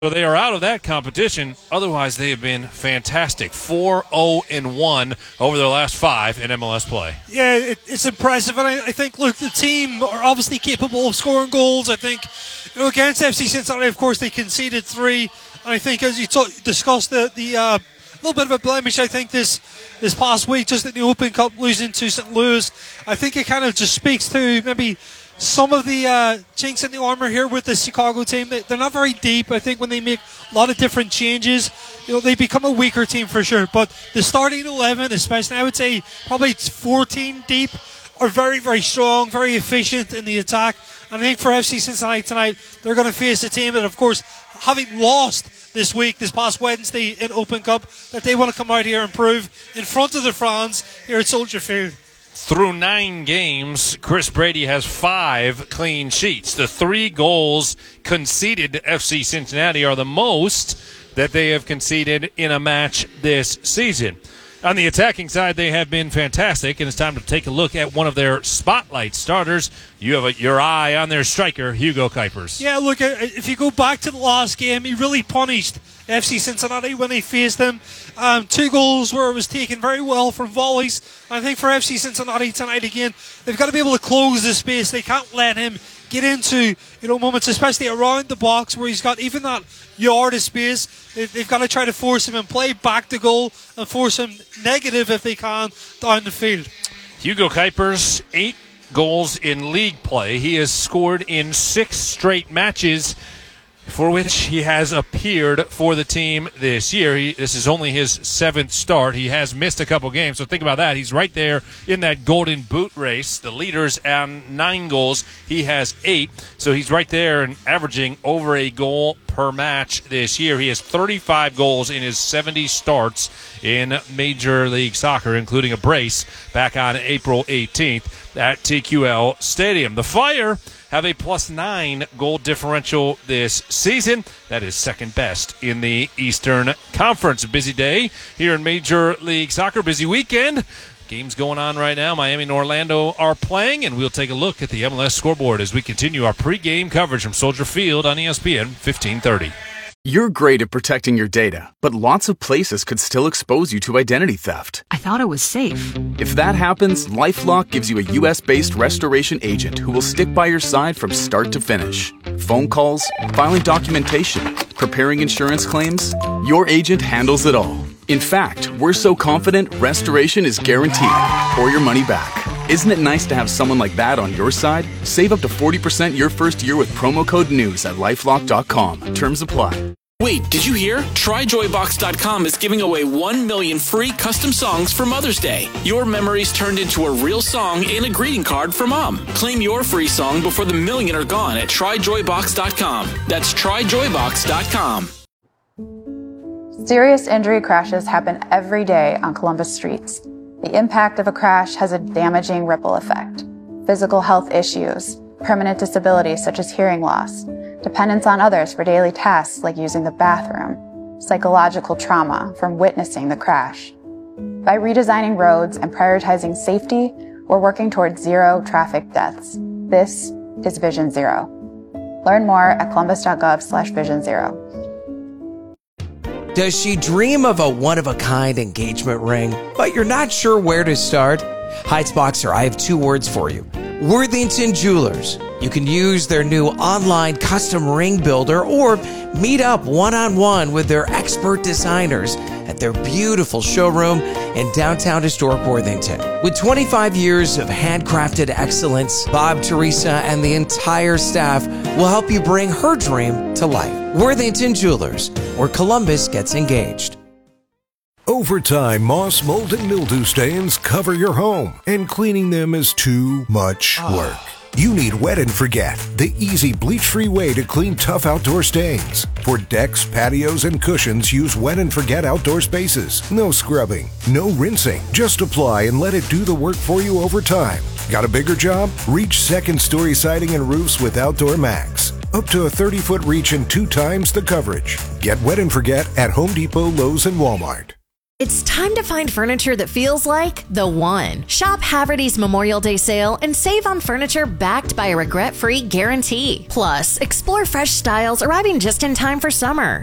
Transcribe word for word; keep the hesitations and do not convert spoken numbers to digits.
So they are out of that competition. Otherwise, they have been fantastic. four oh and one over their last five in M L S play. Yeah, it, it's impressive. And I, I think, look, the team are obviously capable of scoring goals. I think, you know, against F C Cincinnati, of course, they conceded three. And I think, as you talk, discussed, the, the uh, little bit of a blemish, I think, this this past week, just at the Open Cup, losing to Saint Louis, I think it kind of just speaks to maybe some of the uh, chinks in the armor here with the Chicago team. They, they're not very deep. I think when they make a lot of different changes, you know, they become a weaker team for sure. But the starting eleven, especially, I would say probably fourteen deep, are very, very strong, very efficient in the attack. And I think for F C Cincinnati tonight, they're going to face a team that, of course, having lost this week, this past Wednesday in Open Cup, that they want to come out here and prove in front of the fans here at Soldier Field. Through nine games, Chris Brady has five clean sheets. The three goals conceded to F C Cincinnati are the most that they have conceded in a match this season. On the attacking side, they have been fantastic, and it's time to take a look at one of their spotlight starters. You have a, your eye on their striker, Hugo Kuipers. Yeah, look, if you go back to the last game, he really punished F C Cincinnati when they faced them. Um, two goals where it was taken very well from volleys. I think for F C Cincinnati tonight again, they've got to be able to close the space. They can't let him get into, you know, moments, especially around the box where he's got even that yard of space. They've got to try to force him and play back to goal and force him negative if they can down the field. Hugo Kuipers, eight goals in league play. He has scored in six straight matches for which he has appeared for the team this year. He, this is only his seventh start. He has missed a couple games, so think about that. He's right there in that golden boot race. The leaders and nine goals. He has eight, so he's right there and averaging over a goal per match this year. He has thirty-five goals in his seventy starts in Major League Soccer, including a brace back on April eighteenth at T Q L Stadium. The Fire have a plus nine goal differential this season. That is second best in the Eastern Conference. A busy day here in Major League Soccer. Busy weekend. Games going on right now. Miami and Orlando are playing, and we'll take a look at the M L S scoreboard as we continue our pregame coverage from Soldier Field on E S P N fifteen thirty. You're great at protecting your data, but lots of places could still expose you to identity theft. I thought it was safe. If that happens, LifeLock gives you a U S-based restoration agent who will stick by your side from start to finish. Phone calls, filing documentation, preparing insurance claims, your agent handles it all. In fact, we're so confident restoration is guaranteed or your money back. Isn't it nice to have someone like that on your side? Save up to forty percent your first year with promo code NEWS at lifelock dot com. Terms apply. Wait, did you hear? Try Joy Box dot com is giving away one million free custom songs for Mother's Day. Your memories turned into a real song and a greeting card for Mom. Claim your free song before the million are gone at Try Joy Box dot com. That's Try Joy Box dot com. Serious injury crashes happen every day on Columbus streets. The impact of a crash has a damaging ripple effect. Physical health issues, permanent disabilities such as hearing loss, dependence on others for daily tasks like using the bathroom, psychological trauma from witnessing the crash. By redesigning roads and prioritizing safety, we're working towards zero traffic deaths. This is Vision Zero. Learn more at columbus.gov slash vision zero. Does she dream of a one-of-a-kind engagement ring, but you're not sure where to start? Heights Boxer, I have two words for you. Worthington Jewelers. You can use their new online custom ring builder or meet up one-on-one with their expert designers at their beautiful showroom in downtown historic Worthington. With twenty-five years of handcrafted excellence, Bob, Teresa, and the entire staff will help you bring her dream to life. Worthington Jewelers, where Columbus gets engaged. Over time, moss, mold, and mildew stains cover your home, and cleaning them is too much work. You need Wet and Forget, the easy bleach-free way to clean tough outdoor stains. For decks, patios, and cushions, use Wet and Forget Outdoor Spaces. No scrubbing, no rinsing. Just apply and let it do the work for you over time. Got a bigger job? Reach second-story siding and roofs with Outdoor Max. Up to a thirty-foot reach and two times the coverage. Get Wet and Forget at Home Depot, Lowe's, and Walmart. It's time to find furniture that feels like the one. Shop Haverty's Memorial Day sale and save on furniture backed by a regret-free guarantee. Plus, explore fresh styles arriving just in time for summer.